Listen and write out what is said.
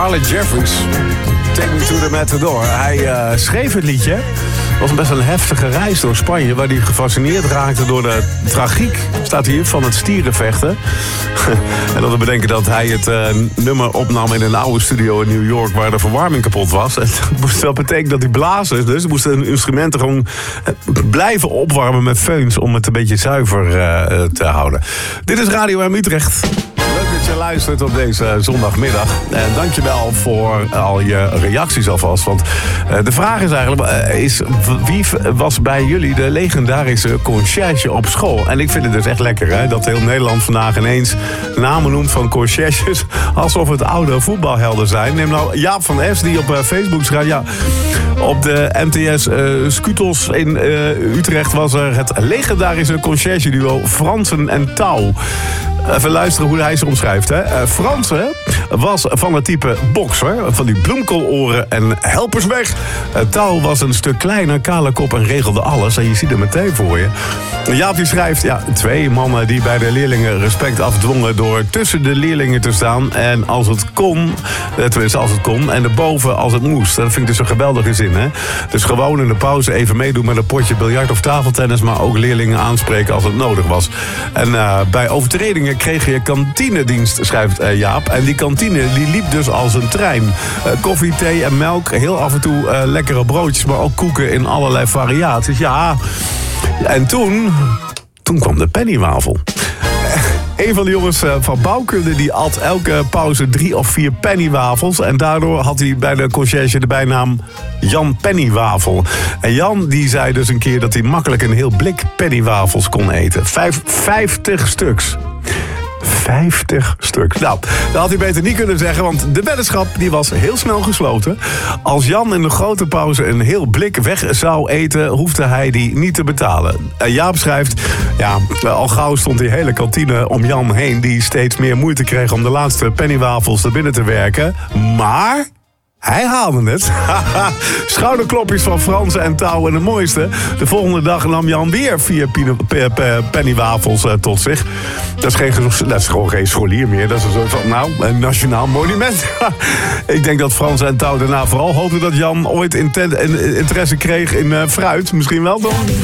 Charlie Jeffries, Take Me to the Matador. Hij schreef het liedje. Het was best een heftige reis door Spanje, waar hij gefascineerd raakte door de tragiek, staat hier, van het stierenvechten. En dat we bedenken dat hij het nummer opnam in een oude studio in New York, waar de verwarming kapot was. En dat betekent dat die blazers dus moesten hun instrumenten gewoon blijven opwarmen met feuns om het een beetje zuiver te houden. Dit is Radio M Utrecht. Leuk dat je luistert op deze zondagmiddag. En dankjewel voor al je reacties alvast. Want de vraag is eigenlijk, wie was bij jullie de legendarische conciërge op school? En ik vind het dus echt lekker, hè, dat heel Nederland vandaag ineens namen noemt van conciërges, alsof het oude voetbalhelden zijn. Neem nou Jaap van Es, die op Facebook schrijft, ja, op de MTS Scutos in Utrecht was er het legendarische conciërge duo Fransen en Touw. Even luisteren hoe hij ze omschrijft. Hè. Fransen was van het type bokser, van die bloemkooloren en helpers weg. Touw was een stuk kleiner, kale kop en regelde alles. En je ziet het meteen voor je. Jaap die schrijft, ja, 2 mannen die bij de leerlingen respect afdwongen door tussen de leerlingen te staan. En als het kon, tenminste als het kon, en erboven als het moest. Dat vind ik dus een geweldige zin, hè. Dus gewoon in de pauze even meedoen met een potje biljart of tafeltennis, maar ook leerlingen aanspreken als het nodig was. En bij overtredingen kreeg je kantinedienst, schrijft Jaap. En die kantine die liep dus als een trein. Koffie, thee en melk, heel af en toe lekkere broodjes, maar ook koeken in allerlei variaties. Ja, en toen kwam de pennywafel. Een van de jongens van bouwkunde die at elke pauze 3 of 4 pennywafels. En daardoor had hij bij de conciërge de bijnaam Jan Pennywafel. En Jan die zei dus een keer dat hij makkelijk een heel blik pennywafels kon eten. 50 stuks. 50 stuks. Nou, dat had hij beter niet kunnen zeggen, want de weddenschap die was heel snel gesloten. Als Jan in de grote pauze een heel blik weg zou eten, hoefde hij die niet te betalen. Jaap schrijft, ja, al gauw stond die hele kantine om Jan heen, die steeds meer moeite kreeg om de laatste pennywafels er binnen te werken. Maar hij haalde het. Schouderklopjes van Fransen en Touw. En het mooiste, de volgende dag nam Jan weer 4 pennywafels tot zich. Dat is gewoon geen scholier meer. Dat is een soort van, een nationaal monument. Ik denk dat Fransen en Touw daarna vooral hoopten dat Jan ooit interesse kreeg in fruit. Misschien wel, toch?